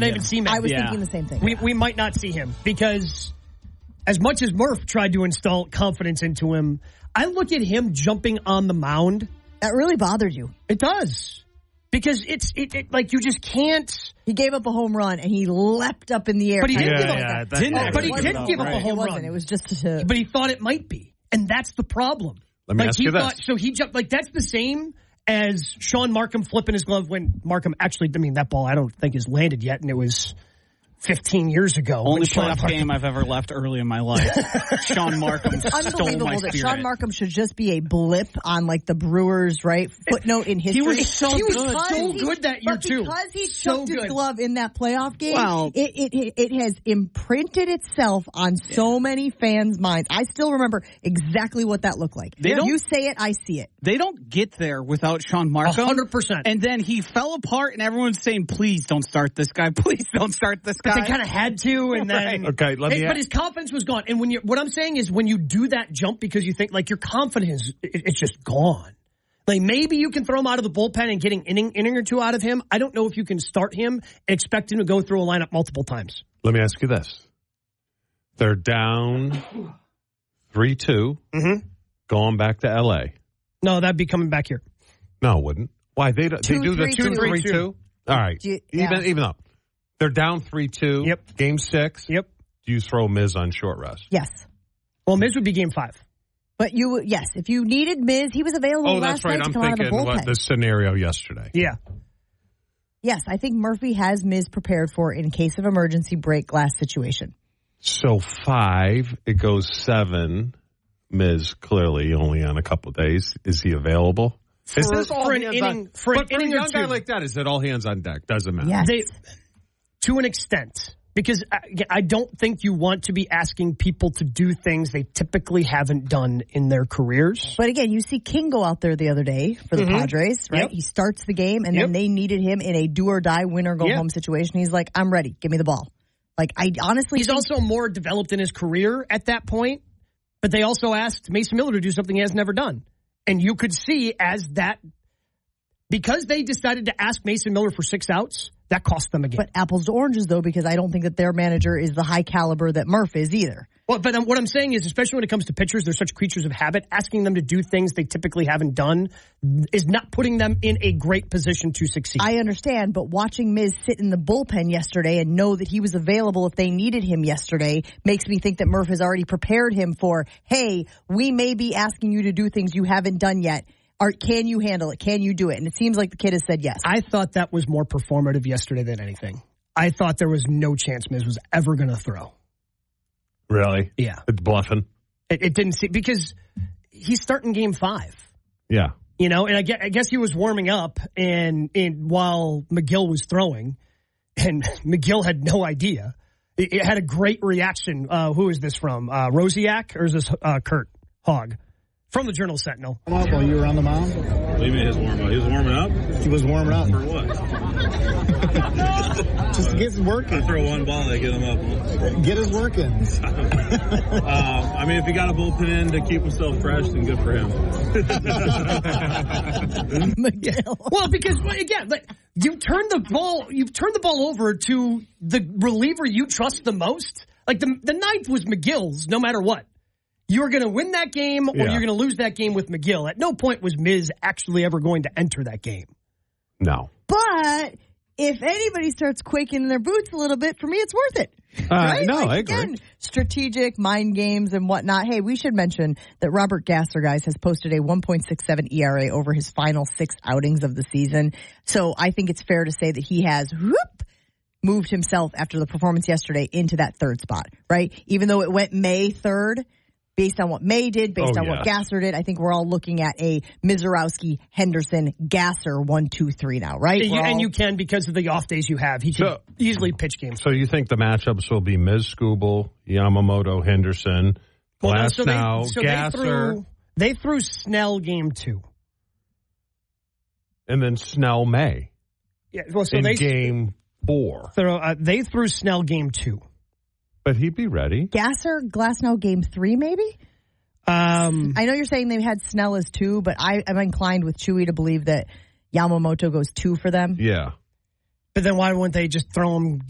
Not even see May. I was thinking the same thing. We might not see him because as much as Murph tried to install confidence into him, I look at him jumping on the mound. That really bothered you. It does. Because it's like you just can't. He gave up a home run and he leapt up in the air. But he didn't But he didn't give up a home run. It was just a... But he thought it might be. And that's the problem. Let me ask you this. So he jumped, like that's the same as Sean Markham flipping his glove when Markham actually, that ball I don't think has landed yet, and it was 15 years ago. Only playoff game I've ever left early in my life. Sean Markham stole my Unbelievable that spirit. Sean Markham should just be a blip on like the Brewers, right? Footnote in history. He was so Because good that year too. Because he So chucked his good. glove in that playoff game, Well- it has imprinted itself on so many fans' minds. I still remember exactly what that looked like. You say it, I see it. They don't get there without Sean Markham. 100%. And then he fell apart, and everyone's saying, please don't start this guy. Please don't start this guy. But they kind of had to, and then... Okay, but his confidence was gone. And what I'm saying is when you do that jump because you think, like, your confidence, it's just gone. Like, maybe you can throw him out of the bullpen and get an inning or two out of him. I don't know if you can start him and expect him to go through a lineup multiple times. Let me ask you this. They're down 3-2, going back to L.A. No, that'd be coming back here. No, it wouldn't. Why? They do the 2-3-2. All right. Even though they're down 3-2. Yep. Game 6. Yep. Do you throw Miz on short rest? Yes. Well, Miz would be game 5. But yes, if you needed Miz, he was available last night to come out of the bullpen. I'm thinking the scenario yesterday. Yeah. Yes, I think Murphy has Miz prepared for in case of emergency break glass situation. So 5, it goes 7. Miz clearly only on a couple of days. Is he available? Is this all for an hands inning? on, For an but for a inning young or guy two, like that, is it all hands on deck? Doesn't matter. Yes. To an extent. Because I don't think you want to be asking people to do things they typically haven't done in their careers. But again, you see King go out there the other day for the Padres, right? Yep. He starts the game, and then they needed him in a do-or-die, win-or-go-home situation. He's like, I'm ready. Give me the ball. Like, I honestly He's also more developed in his career at that point, but they also asked Mason Miller to do something he has never done. And you could see as that, because they decided to ask Mason Miller for 6 outs, that cost them a game. But apples to oranges, though, because I don't think that their manager is the high caliber that Murph is either. Well, but what I'm saying is, especially when it comes to pitchers, they're such creatures of habit. Asking them to do things they typically haven't done is not putting them in a great position to succeed. I understand, but watching Miz sit in the bullpen yesterday and know that he was available if they needed him yesterday makes me think that Murph has already prepared him for, hey, we may be asking you to do things you haven't done yet. Can you handle it? Can you do it? And it seems like the kid has said yes. I thought that was more performative yesterday than anything. I thought there was no chance Miz was ever going to throw. Really? Yeah. It's bluffing. It didn't seem, because he's starting game 5. Yeah. You know, and I guess he was warming up and while McGill was throwing, and McGill had no idea. It had a great reaction. Who is this from? Rosiak, or is this Kurt Hogg? From the Journal Sentinel. While you were on the mound? What do you mean his warm-up? He was warming up? He was warming up. For what? Just to get his work I in. throw one ball, they get him up. Get his work in. I mean, if he got a bullpen in to keep himself fresh, then good for him. McGill. Well, because again, you've turned the ball over to the reliever you trust the most. Like the ninth was McGill's, no matter what. You were going to win that game, or you're going to lose that game with McGill. At no point was Miz actually ever going to enter that game. No. But if anybody starts quaking in their boots a little bit, for me, it's worth it. Right? No, like, I agree. Again, strategic mind games and whatnot. Hey, we should mention that Robert Gasser, guys, has posted a 1.67 ERA over his final 6 outings of the season. So I think it's fair to say that he has moved himself after the performance yesterday into that 3rd spot, right? Even though it went May 3rd. Based on what May did, based on what Gasser did, I think we're all looking at a Mizorowski, Henderson, Gasser 1, 2, 3 now, right? And you can, because of the off days you have. He can easily pitch games. So you think the matchups will be Miz Skubal, Yamamoto, Henderson, Glasnow, Gasser. They threw Snell game 2. And then Snell May. Yeah, well, so game 4. They threw Snell game 2. But he'd be ready. Gasser, Glasnow, game 3, maybe? I know you're saying they had Snell as 2, but I'm inclined with Chewy to believe that Yamamoto goes 2 for them. Yeah. But then why wouldn't they just throw him